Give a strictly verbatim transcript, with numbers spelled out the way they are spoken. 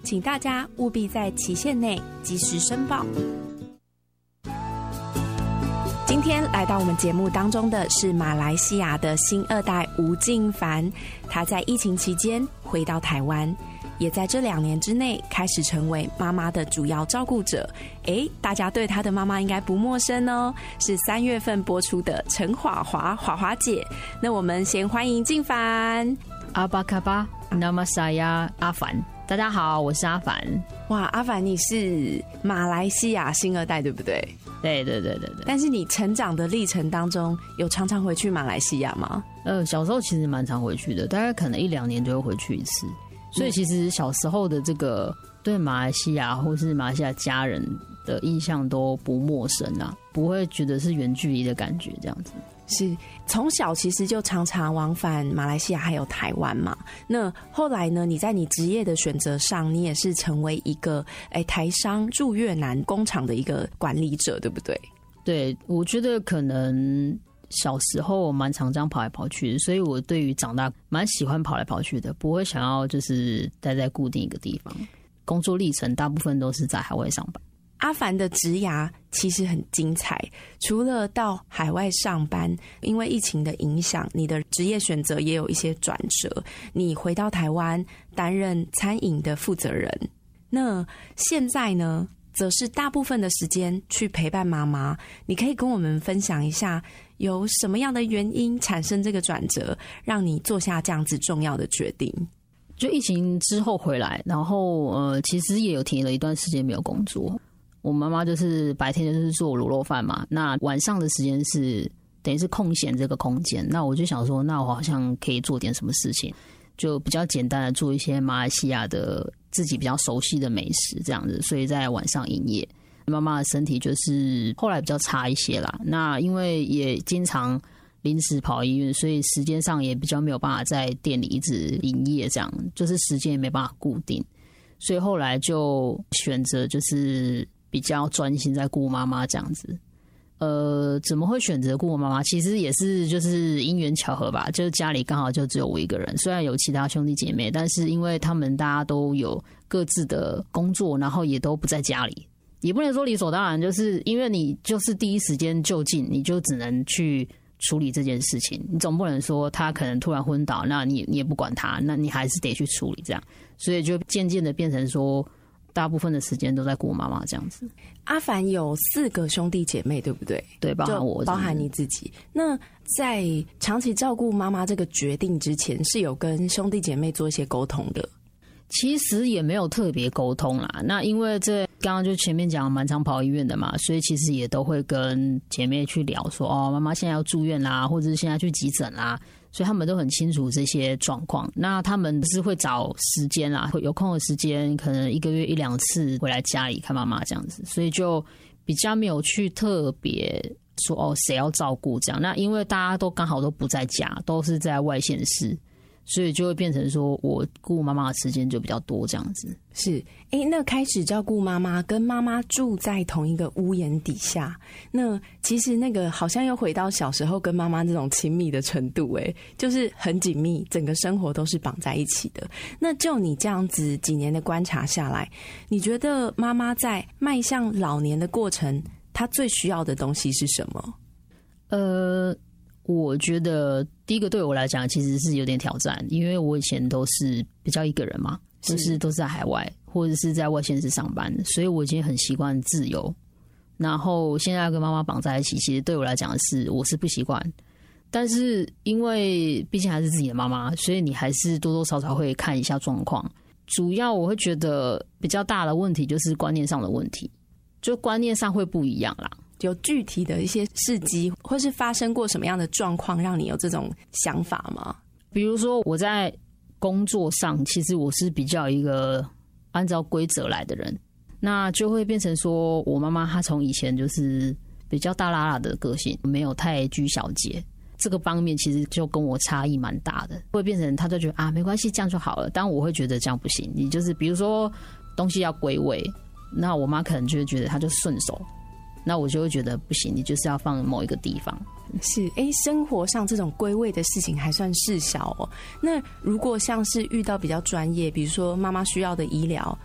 请大家务必在期限内及时申报。今天来到我们节目当中的是马来西亚的新二代吴静凡，他在疫情期间回到台湾，也在这两年之内开始成为妈妈的主要照顾者。诶，大家对他的妈妈应该不陌生哦，是三月份播出的陈华华华华姐。那我们先欢迎静凡。 阿巴卡巴 ，Nama saya 阿凡，大家好，我是阿凡。 哇，阿凡，你是马来西亚新二代对不对？ 对对对对对。 但是你成长的历程当中，有常常回去马来西亚吗？ 呃，小时候其实蛮常回去的，大概可能一两年就会回去一次。所以其实小时候的这个对马来西亚或是马来西亚家人的印象都不陌生啊，不会觉得是远距离的感觉这样子。 是从小其实就常常往返马来西亚还有台湾嘛，那后来呢，你在你职业的选择上，你也是成为一个哎台商驻越南工厂的一个管理者，对不对？ 对，我觉得可能小时候蛮常这样跑来跑去的，所以我对于长大蛮喜欢跑来跑去的，不会想要就是待在固定一个地方。工作历程大部分都是在海外上班。 阿凡的职涯其实很精彩，除了到海外上班，因为疫情的影响，你的职业选择也有一些转折，你回到台湾担任餐饮的负责人。那现在呢，则是大部分的时间去陪伴妈妈。你可以跟我们分享一下，有什么样的原因产生这个转折，让你做下这样子重要的决定？ 就疫情之后回来，然后呃，其实也有停了一段时间没有工作。我妈妈就是白天就是做卤肉饭嘛，那晚上的时间是等于是空闲这个空间，那我就想说，那我好像可以做点什么事情，就比较简单的做一些马来西亚的自己比较熟悉的美食这样子，所以在晚上营业。妈妈的身体就是后来比较差一些啦，那因为也经常临时跑医院，所以时间上也比较没有办法在店里一直营业，这样就是时间也没办法固定，所以后来就选择就是比较专心在顾妈妈这样子。呃，怎么会选择顾妈妈？其实也是就是因缘巧合吧，就是家里刚好就只有我一个人，虽然有其他兄弟姐妹，但是因为他们大家都有各自的工作，然后也都不在家里，也不能说理所当然，就是因为你就是第一时间就近，你就只能去处理这件事情，你总不能说他可能突然昏倒，那你你也不管他，那你还是得去处理这样，所以就渐渐的变成说大部分的时间都在顾妈妈这样子。 阿凡有四个兄弟姐妹对不对？ 对，包含我， 包含你自己。那在长期照顾妈妈这个决定之前，是有跟兄弟姐妹做一些沟通的？ 其实也没有特别沟通啦，那因为这刚刚就前面讲蛮常跑医院的嘛，所以其实也都会跟姐妹去聊说，哦，妈妈现在要住院啦，或者是现在去急诊啦，所以他们都很清楚这些状况。那他们是会找时间啦，有空的时间可能一个月一两次回来家里看妈妈这样子，所以就比较没有去特别说哦谁要照顾这样。那因为大家都刚好都不在家，都是在外县市，所以就会变成说我顾妈妈的时间就比较多这样子。 是，哎，那开始照顾妈妈，跟妈妈住在同一个屋檐底下，那其实那个好像又回到小时候跟妈妈这种亲密的程度，哎，就是很紧密，整个生活都是绑在一起的。那就你这样子几年的观察下来，你觉得妈妈在迈向老年的过程，她最需要的东西是什么？ 呃。我觉得第一个对我来讲其实是有点挑战，因为我以前都是比较一个人嘛，就是都是在海外或者是在外县市上班，所以我已经很习惯自由。然后现在跟妈妈绑在一起，其实对我来讲是我是不习惯，但是因为毕竟还是自己的妈妈，所以你还是多多少少会看一下状况。主要我会觉得比较大的问题就是观念上的问题，就观念上会不一样啦。 有具体的一些事迹，或是发生过什么样的状况，让你有这种想法吗？ 比如说我在工作上，其实我是比较一个按照规则来的人，那就会变成说我妈妈她从以前就是比较大剌剌的个性，没有太拘小节，这个方面其实就跟我差异蛮大的，会变成她就觉得啊没关系这样就好了，但我会觉得这样不行，你就是比如说东西要归位，那我妈可能就会觉得她就顺手，那我就会觉得不行，你就是要放某一个地方。 是，哎，生活上这种归位的事情还算事小哦。那如果像是遇到比较专业，比如说妈妈需要的医疗，